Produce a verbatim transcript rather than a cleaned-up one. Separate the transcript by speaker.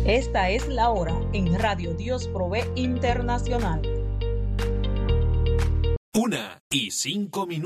Speaker 1: Esta es la hora en Radio Dios Provee Internacional.
Speaker 2: Una y cinco minutos.